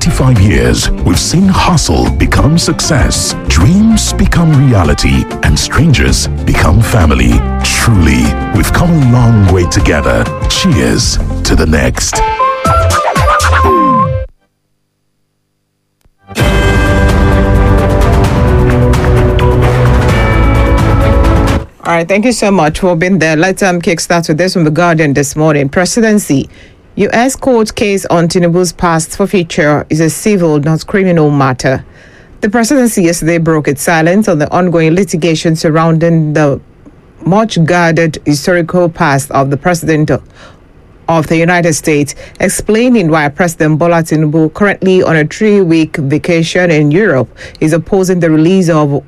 25 years, we've seen hustle become success, dreams become reality, and strangers become family. Truly, we've come a long way together. Cheers to the next. All right, thank you so much for being there. Let's kickstart with this from The Guardian this morning. Presidency. U.S. court case on Tinubu's past forfeiture is a civil, not criminal matter. The presidency yesterday broke its silence on the ongoing litigation surrounding the much-guarded historical past of the president of the United States, explaining why President Bola Tinubu, currently on a 3-week vacation in Europe, is opposing the release of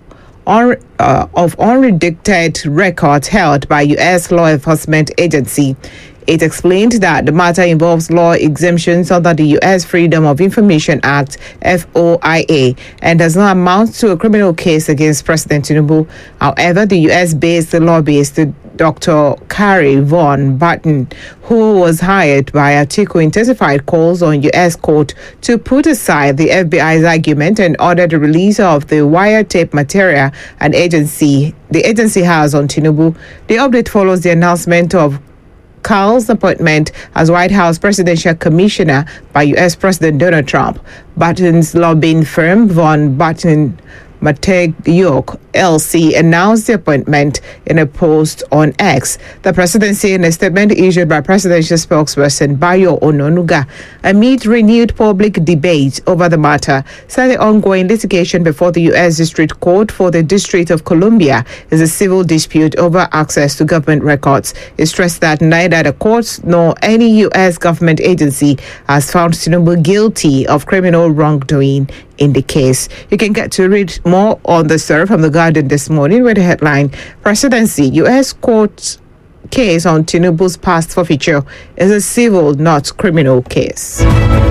unredacted records held by U.S. law enforcement agency. It explained that the matter involves law exemptions under the U.S. Freedom of Information Act, FOIA, and does not amount to a criminal case against President Tinubu. However, the U.S.-based lobbyist Dr. Carrie Von Barton, who was hired by Atiku, intensified calls on U.S. court to put aside the FBI's argument and order the release of the wiretap material the agency has on Tinubu. The update follows the announcement of Carl's appointment as White House Presidential Commissioner by U.S. President Donald Trump. Barton's lobbying firm, Von Barton York LC, announced the appointment in a post on X. The presidency, in a statement issued by presidential spokesperson Bayo Ononuga, amid renewed public debate over the matter, said the ongoing litigation before the U.S. District Court for the District of Columbia is a civil dispute over access to government records. It stressed that neither the courts nor any U.S. government agency has found Tinubu guilty of criminal wrongdoing in the case. You can get to read more on the story from The Guardian this morning with the headline, Presidency, U.S. Court case on Tinubu's past forfeiture is a civil, not criminal case.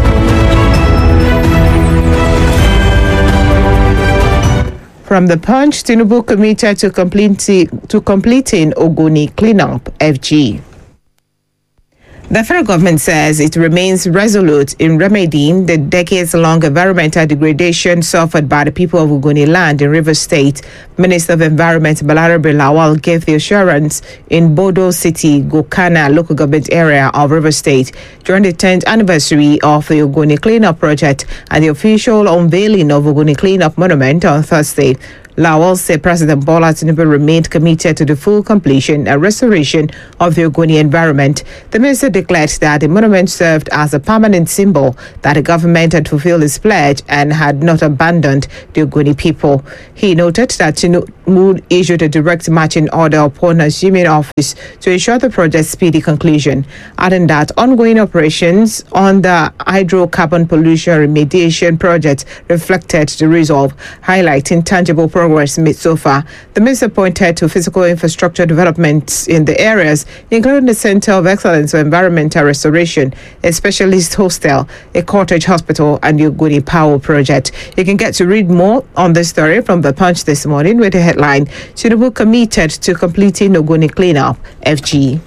From The Punch, Tinubu committed to completing Ogoni cleanup, FG. The federal government says it remains resolute in remedying the decades-long environmental degradation suffered by the people of Ogoni land in Rivers State. Minister of Environment Balarabe Lawal gave the assurance in Bodo City, Gokana local government area of Rivers State during the 10th anniversary of the Ogoni Cleanup Project and the official unveiling of Ogoni Cleanup Monument on Thursday. Lawal said President Bola Tinubu remained committed to the full completion and restoration of the Ogoni environment. The minister declared that the monument served as a permanent symbol that the government had fulfilled its pledge and had not abandoned the Ogoni people. He noted that Tinubu issued a direct marching order upon assuming office to ensure the project's speedy conclusion, adding that ongoing operations on the hydrocarbon pollution remediation project reflected the resolve, highlighting tangible progress made so far. The minister pointed to physical infrastructure developments in the areas, including the Center of Excellence for Environmental Restoration, a specialist hostel, a cottage hospital, and the Ogoni Power Project. You can get to read more on this story from The Punch this morning with the headline, Tinubu committed to completing Ogoni cleanup, FG.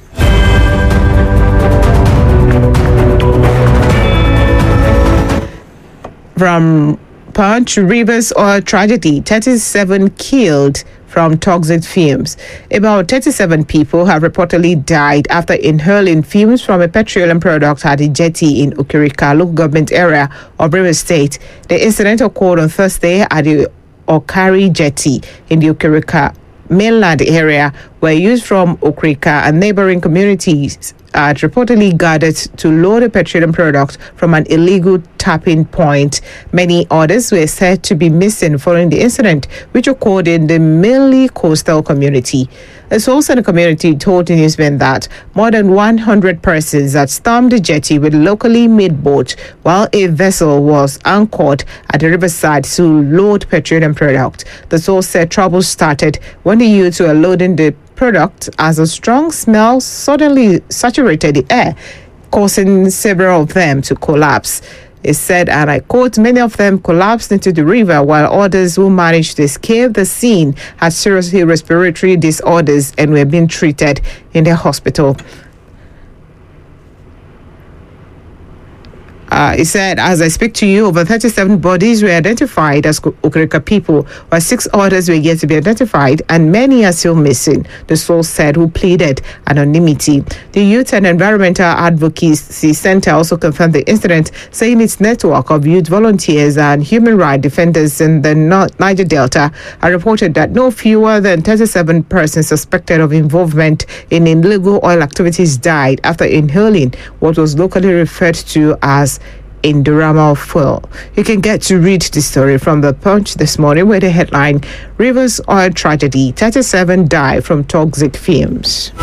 From Punch, Rivers oil tragedy, 37 killed from toxic fumes. About 37 people have reportedly died after inhaling fumes from a petroleum product at a jetty in Okirika, local government area of Rivers State. The incident occurred on Thursday at the Okari jetty in the Okirika mainland area, were used from Okrika and neighboring communities reportedly gathered to load a petroleum product from an illegal tapping point. Many others were said to be missing following the incident, which occurred in the mainly coastal community. A source in the community told the newsman that more than 100 persons had stormed the jetty with locally made boats while a vessel was anchored at the riverside to load petroleum product. The source said trouble started when the youths were loading the product as a strong smell suddenly saturated the air, causing several of them to collapse. It said, and I quote, many of them collapsed into the river while others who managed to escape the scene had serious respiratory disorders and were being treated in the hospital. He said, as I speak to you, over 37 bodies were identified as Okrika people, while 6 others were yet to be identified, and many are still missing, the source said, who pleaded anonymity. The Youth and Environmental Advocacy Center also confirmed the incident, saying its network of youth volunteers and human rights defenders in the Niger Delta are reported that no fewer than 37 persons suspected of involvement in illegal oil activities died after inhaling what was locally referred to as Indorama fuel. You can get to read the story from The Punch this morning with the headline, Rivers Oil Tragedy, 37 die from toxic fumes.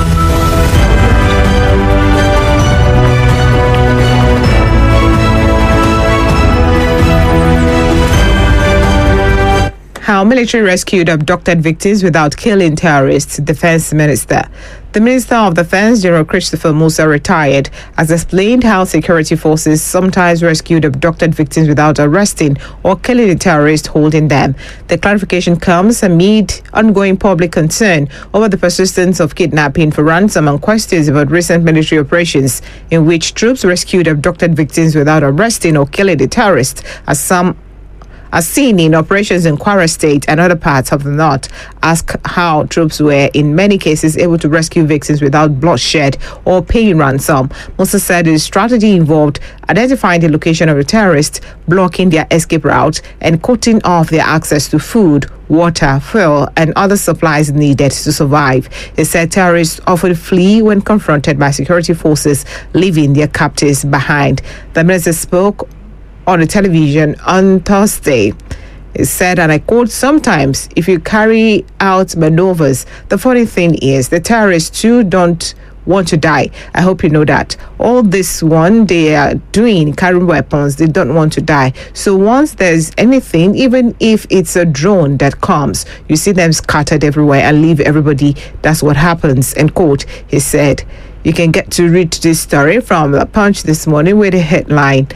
How military rescued abducted victims without killing terrorists, Defense Minister. The Minister of Defense, General Christopher Musa, retired, has explained how security forces sometimes rescued abducted victims without arresting or killing the terrorists holding them. The clarification comes amid ongoing public concern over the persistence of kidnapping for ransom and questions about recent military operations in which troops rescued abducted victims without arresting or killing the terrorists, as seen in operations in Kwara State and other parts of the north. Ask how troops were in many cases able to rescue victims without bloodshed or paying ransom. Musa said the strategy involved identifying the location of the terrorists, blocking their escape route, and cutting off their access to food, water, fuel, and other supplies needed to survive. He said terrorists often flee when confronted by security forces, leaving their captives behind. The minister spoke on the television on Thursday. It said, and I quote, sometimes if you carry out maneuvers, the funny thing is the terrorists too don't want to die. I hope you know that. All this one they are doing, carrying weapons, they don't want to die. So once there's anything, even if it's a drone that comes, you see them scattered everywhere and leave everybody. That's what happens, end quote. He said, you can get to read this story from The Punch this morning with a headline,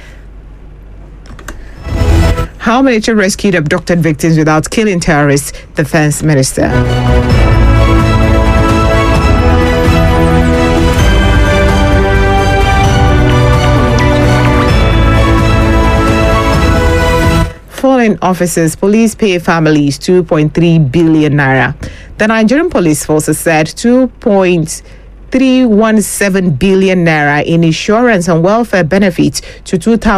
How military rescued abducted victims without killing terrorists, Defense Minister. Fallen officers, police pay families 2.3 billion naira. The Nigerian Police Force has said 2.317 billion naira in insurance and welfare benefits to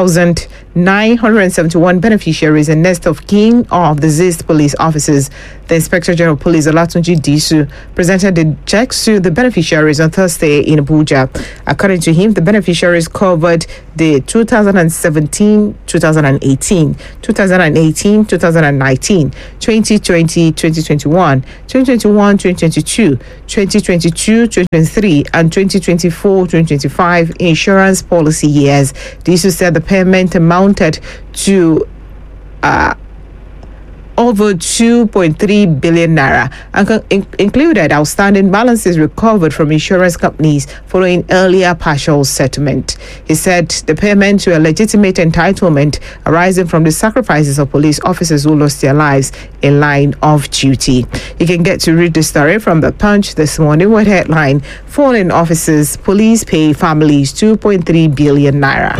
2,971 beneficiaries and next of kin of deceased police officers. The Inspector General of Police, Olatunji Disu, presented the checks to the beneficiaries on Thursday in Abuja. According to him, the beneficiaries covered the 2017, 2018, 2018, 2019, 2020, 2021, 2021, 2022, 2022, 2023, and 2024, 2025 insurance policy years. Disu said the payment amounted to over 2.3 billion naira and included outstanding balances recovered from insurance companies following earlier partial settlement. He said the payments were a legitimate entitlement arising from the sacrifices of police officers who lost their lives in line of duty. You can get to read the story from The Punch this morning with headline, Fallen officers, police pay families 2.3 billion naira.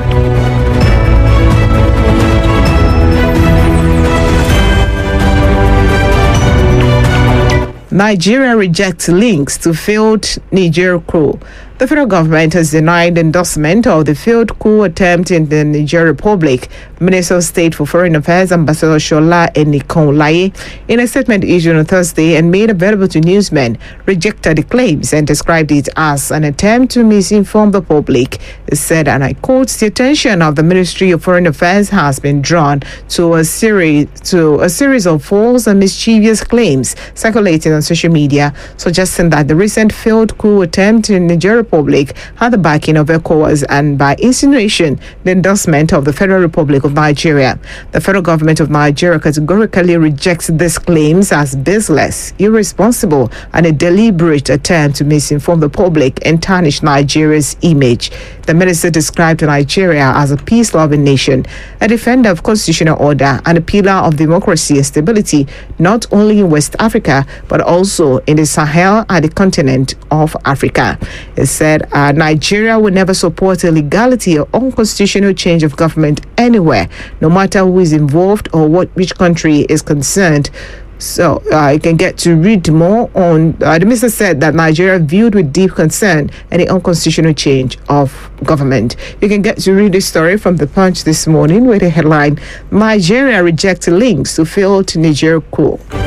Nigeria rejects links to failed Niger coup. The federal government has denied endorsement of the failed coup attempt in the Niger Republic. Minister of State for Foreign Affairs, Ambassador Shola Enikonlaye, in a statement issued on Thursday and made available to newsmen, rejected the claims and described it as an attempt to misinform the public. It said, and I quote, the attention of the Ministry of Foreign Affairs has been drawn to a series of false and mischievous claims circulating on social media, suggesting that the recent failed coup attempt in Niger Republic had the backing of ECOWAS and, by insinuation, the endorsement of the Federal Republic of Nigeria. The federal government of Nigeria categorically rejects these claims as baseless, irresponsible, and a deliberate attempt to misinform the public and tarnish Nigeria's image. The minister described Nigeria as a peace-loving nation, a defender of constitutional order, and a pillar of democracy and stability, not only in West Africa, but also in the Sahel and the continent of Africa. It said Nigeria will never support illegality or unconstitutional change of government anywhere, no matter who is involved or which country is concerned. So you can get to read more on, the minister said that Nigeria viewed with deep concern any unconstitutional change of government. You can get to read this story from The Punch this morning with the headline, Nigeria rejects links to failed Niger coup.